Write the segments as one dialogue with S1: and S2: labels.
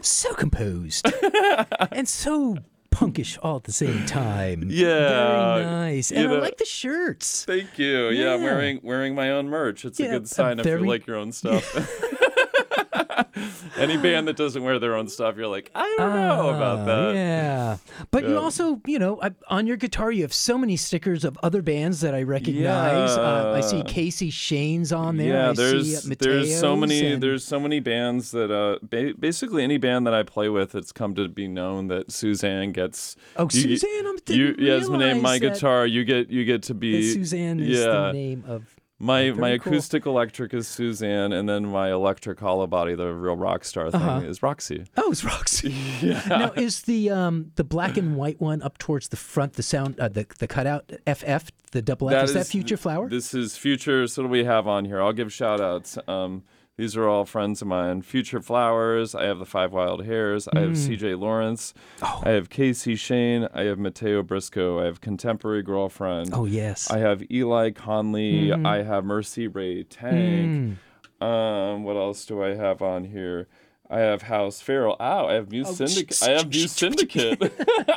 S1: so composed and so punkish all at the same time.
S2: Yeah,
S1: very nice. And I like the shirts.
S2: Thank you. Yeah, I'm wearing my own merch. It's a good sign if you like your own stuff. Any band that doesn't wear their own stuff, you're like, I don't know about that.
S1: Yeah. But you also, on your guitar, you have so many stickers of other bands that I recognize. I see Casey Shane's on there.
S2: Yeah,
S1: I see
S2: there's so many bands that basically any band that I play with, it's come to be known that Suzanne gets.
S1: Oh, Suzanne!
S2: Yes, my name, my guitar. You get to be.
S1: Suzanne is the name of.
S2: My acoustic electric is Suzanne, and then my electric hollow body, the real rock star thing, is Roxy.
S1: Oh, it's Roxy.
S2: Yeah.
S1: Now, is the black and white one up towards the front, the sound, the cutout FF, the double F? Is that Future Flower?
S2: This is Future. So what do we have on here? I'll give shout outs. These are all friends of mine. Future Flowers. I have the Five Wild Hairs. I have CJ Lawrence. I have Casey Shane. I have Mateo Briscoe. I have Contemporary Girlfriend.
S1: Oh, yes.
S2: I have Eli Conley. I have Mercy Ray Tank. What else do I have on here? I have House Feral. I have Muse Syndicate. I have Muse Syndicate.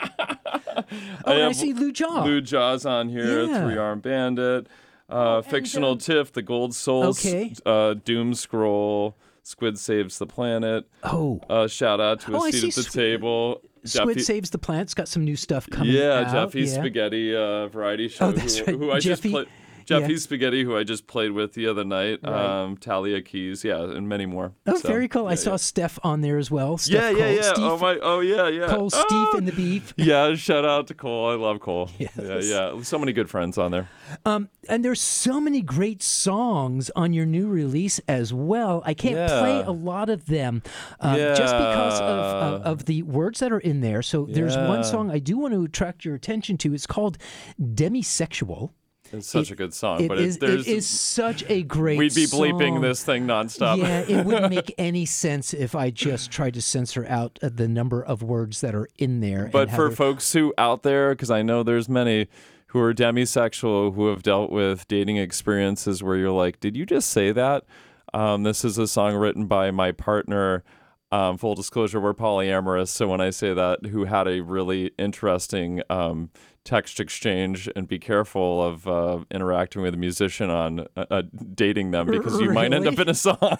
S1: I see Lou Jaw.
S2: Lou Jaw's on here. Three Armed Bandit. Fictional Tiff, The Gold Souls, Doom Scroll, Squid Saves the Planet. Shout out to A Seat at the Table.
S1: Squid Saves the Planet. It's got some new stuff coming out.
S2: Yeah, Jeffy Spaghetti variety show.
S1: Oh, that's right.
S2: Who I
S1: Jeffy.
S2: just played. Jeffy Spaghetti, who I just played with the other night, Talia Keys, and many more.
S1: Oh, very cool. I saw Steph on there as well.
S2: Steph Cole. Steve,
S1: Cole, Steve, and the Beef.
S2: Yeah, shout out to Cole. I love Cole.
S1: Yes.
S2: Yeah. So many good friends on there.
S1: And there's so many great songs on your new release as well. I can't play a lot of them just because of the words that are in there. So there's one song I do want to attract your attention to. It's called Demisexual.
S2: It's such a good song, but
S1: it is such a great
S2: We'd be
S1: song.
S2: bleeping this thing nonstop.
S1: Yeah, it wouldn't make any sense if I just tried to censor out the number of words that are in there.
S2: But for folks who out there, because I know there's many who are demisexual who have dealt with dating experiences where you're like, did you just say that? This is a song written by my partner. Full disclosure, we're polyamorous, so when I say that, who had a really interesting text exchange, and be careful of interacting with a musician on dating them, because you might end up in a song.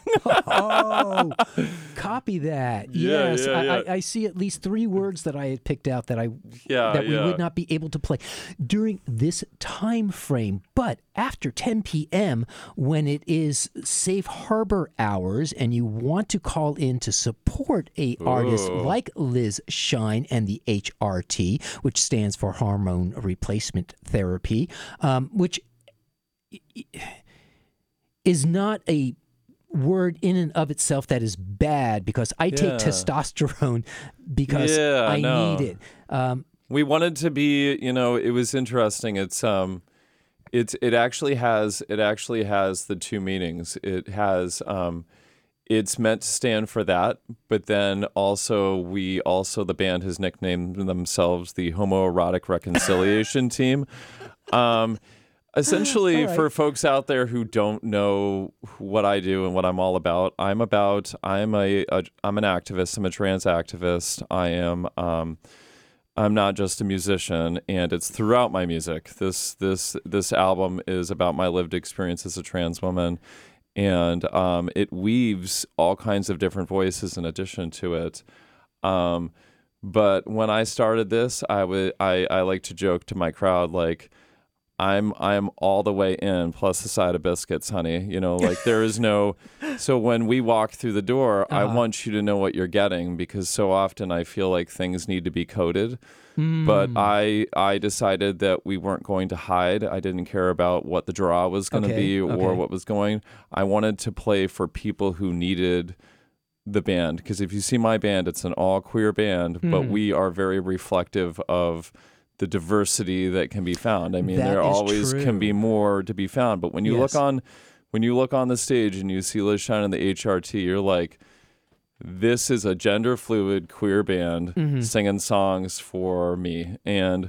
S1: Copy that. Yes, I see at least 3 words that I had picked out that we would not be able to play during this time frame. But after 10 p.m., when it is safe harbor hours, and you want to call in to support a artist like Liz Shine and the HRT, which stands for Hormone Replacement Therapy, which is not a word in and of itself that is bad, because I take testosterone because I need it.
S2: We wanted to be, it was interesting. It actually has the 2 meanings. It has it's meant to stand for that, but then also the band has nicknamed themselves the Homoerotic Reconciliation Team. Essentially, for folks out there who don't know what I do and what I'm all about, I'm an activist. I'm a trans activist. I'm not just a musician, and it's throughout my music. This album is about my lived experience as a trans woman. And it weaves all kinds of different voices in addition to it. But when I started this, I like to joke to my crowd, like, I'm all the way in, plus a side of biscuits, honey. There is no. So when we walk through the door, I want you to know what you're getting, because so often I feel like things need to be coded. But I decided that we weren't going to hide. I didn't care about what the draw was going to be or what was going. I wanted to play for people who needed the band, because if you see my band, it's an all queer band, but we are very reflective of the diversity that can be found. I mean, there always can be more to be found. But when you look on the stage and you see Liz Shine and the HRT, you're like, this is a gender fluid queer band singing songs for me. And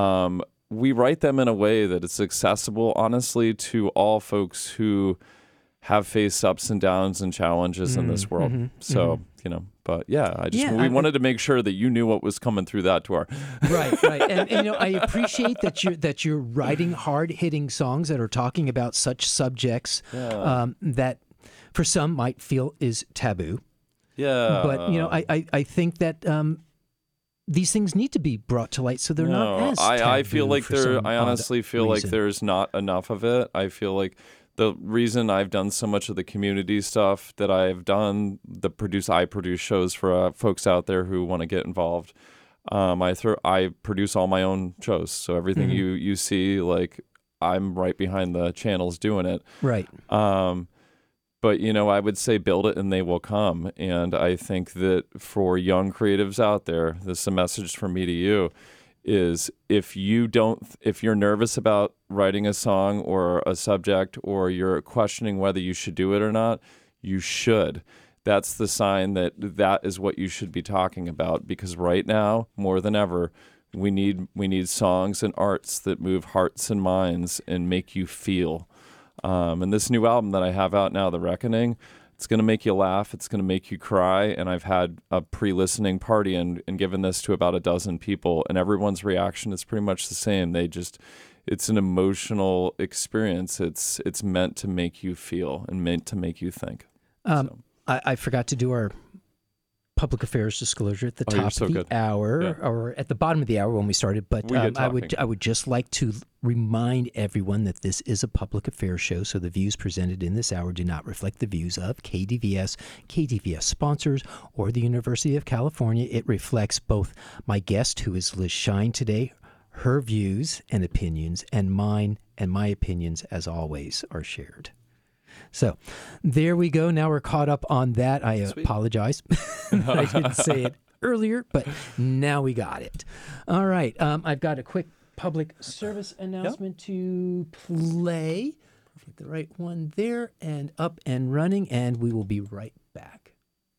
S2: we write them in a way that it's accessible, honestly, to all folks who have faced ups and downs and challenges in this world. So, but yeah, we wanted to make sure that you knew what was coming through that door.
S1: Right. And I appreciate that you're writing hard-hitting songs that are talking about such subjects that for some might feel is taboo.
S2: Yeah.
S1: But, I think that these things need to be brought to light so they're not as taboo.
S2: I feel like I honestly feel like there's not enough of it. I feel like the reason I've done so much of the community stuff that I've done, I produce shows for folks out there who want to get involved. I produce all my own shows, so everything you see, like I'm right behind the channels doing it.
S1: Right.
S2: But I would say build it and they will come. And I think that for young creatives out there, this is a message from me to you. Is if you're nervous about writing a song or a subject, or you're questioning whether you should do it or not, you should. That's the sign that is what you should be talking about, because right now, more than ever, we need songs and arts that move hearts and minds and make you feel. And this new album that I have out now, The Reckoning, it's going to make you laugh. It's going to make you cry. And I've had a pre-listening party and given this to about a dozen people, and everyone's reaction is pretty much the same. It's an emotional experience. It's meant to make you feel and meant to make you think.
S1: I forgot to do our public affairs disclosure at the top of the hour, or at the bottom of the hour when we started. But I would just like to remind everyone that this is a public affairs show, so the views presented in this hour do not reflect the views of KDVS, KDVS sponsors, or the University of California. It reflects both my guest, who is Liz Shine today, her views and opinions, and mine and my opinions, as always, are shared. So there we go. Now we're caught up on that. I apologize. I didn't say it earlier, but now we got it. All right. I've got a quick public service announcement to play. Get the right one there, and up and running, and we will be right back.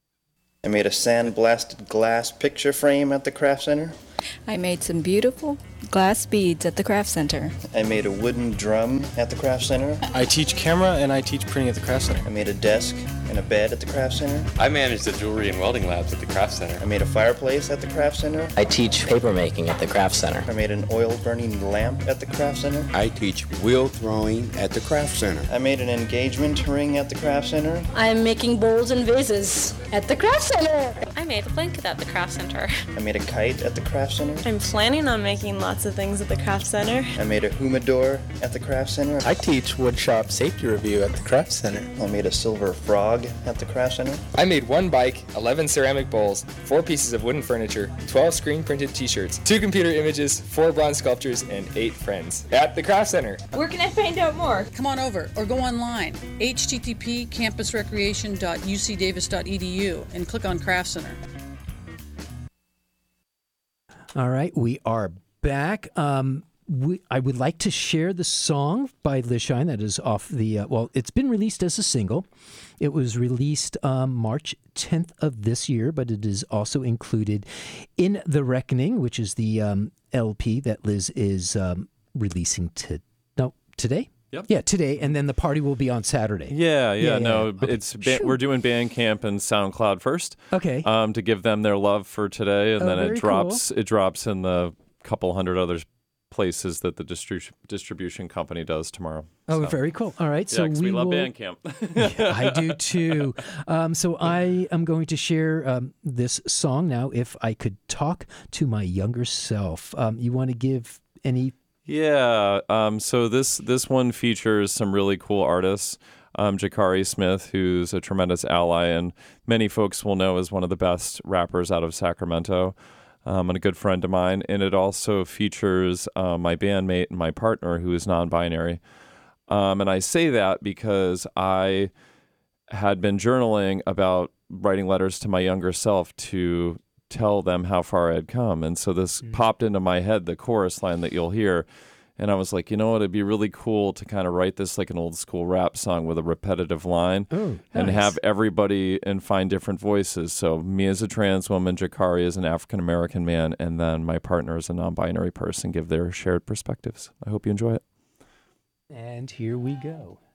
S3: I made a sandblasted glass picture frame at the Craft Center.
S4: I made some beautiful glass beads at the Craft Center.
S3: I made a wooden drum at the Craft Center.
S5: I teach camera and I teach printing at the Craft Center.
S3: I made a desk and a bed at the Craft Center.
S6: I manage the jewelry and welding labs at the Craft Center.
S3: I made a fireplace at the Craft Center.
S7: I teach paper making at the Craft Center.
S3: I made an oil burning lamp at the Craft Center.
S8: I teach wheel throwing at the Craft Center.
S3: I made an engagement ring at the Craft Center.
S9: I'm making bowls and vases at the Craft Center.
S10: I made a blanket at the Craft Center.
S3: I made a kite at the Craft Center.
S10: I'm planning on making lots of things at the Craft Center.
S3: I made a humidor at the Craft Center.
S5: I teach woodshop safety review at the Craft Center.
S3: I made a silver frog at the Craft Center.
S6: I made one bike, 11 ceramic bowls, 4 pieces of wooden furniture, 12 screen printed t-shirts, 2 computer images, 4 bronze sculptures, and 8 friends at the Craft Center.
S9: Where can I find out more?
S11: Come on over or go online, http://campusrecreation.ucdavis.edu, and click on Craft Center.
S1: All right, we are back. I would like to share the song by Liz Shine that is off the, it's been released as a single. It was released March 10th of this year, but it is also included in The Reckoning, which is the LP that Liz is releasing today?
S2: Yep.
S1: Yeah, today, and then the party will be on Saturday.
S2: Yeah. Okay. We're doing Bandcamp and SoundCloud first.
S1: Okay.
S2: To give them their love for today, and then it drops. Cool. It drops in the couple hundred other places that the distribution company does tomorrow.
S1: Oh, very cool. All right, so
S2: we love Bandcamp.
S1: Yeah, I do too. So I am going to share this song now. If I could talk to my younger self, you want to give any?
S2: Yeah, so this one features some really cool artists. Jakari Smith, who's a tremendous ally and many folks will know as one of the best rappers out of Sacramento, and a good friend of mine. And it also features my bandmate and my partner, who is non-binary. And I say that because I had been journaling about writing letters to my younger self to tell them how far I had come. And so this popped into my head, the chorus line that you'll hear. And I was like, you know what, it'd be really cool to kind of write this like an old school rap song with a repetitive line and have everybody and find different voices. So me as a trans woman, Jakari as an African-American man, and then my partner as a non-binary person give their shared perspectives. I hope you enjoy it.
S1: And here we go.